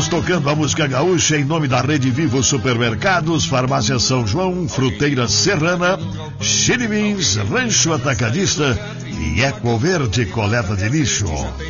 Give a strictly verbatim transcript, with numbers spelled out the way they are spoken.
Estamos tocando a música gaúcha em nome da Rede Vivo Supermercados, Farmácia São João, Fruteira Serrana, Chili Beans, Rancho Atacadista e Eco Verde Coleta de Lixo.